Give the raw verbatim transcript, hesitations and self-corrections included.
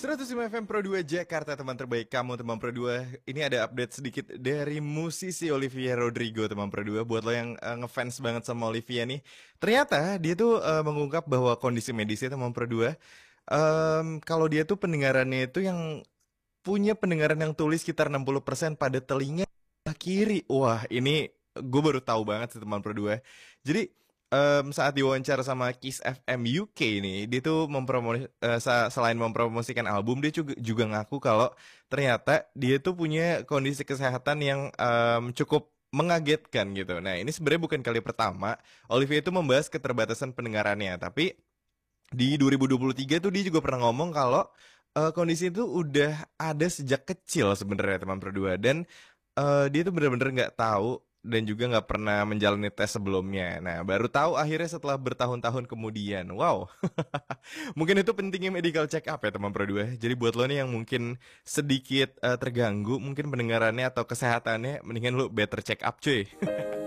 seratus lima F M Pro dua Jakarta, teman terbaik kamu, teman Pro dua. Ini ada update sedikit dari musisi Olivia Rodrigo, teman Pro dua. Buat lo yang eh, ngefans banget sama Olivia nih, ternyata dia tuh eh, mengungkap bahwa kondisi medisnya, teman Pro dua, em, kalau dia tuh pendengarannya itu yang punya pendengaran yang tulis sekitar enam puluh persen pada telinga kiri. Wah, ini gue baru tahu banget sih, teman Pro dua. Jadi em, saat diwawancara sama Kiss F M U K ini, dia tuh mempromo eh, sa- selain mempromosikan album, dia juga juga ngaku kalau ternyata dia tuh punya kondisi kesehatan yang em, cukup mengagetkan gitu. Nah, ini sebenarnya bukan kali pertama Olivia itu membahas keterbatasan pendengarannya, tapi di dua ribu dua puluh tiga tuh dia juga pernah ngomong kalau eh, kondisi itu udah ada sejak kecil sebenarnya, teman berdua. Dan eh, dia tuh bener-bener nggak tahu dan juga nggak pernah menjalani tes sebelumnya. Nah, baru tahu akhirnya setelah bertahun-tahun kemudian. Wow. Mungkin itu pentingnya medical check up ya, teman berdua. Jadi buat lo nih yang mungkin sedikit eh, terganggu mungkin pendengarannya atau kesehatannya, mendingan lo better check up cuy.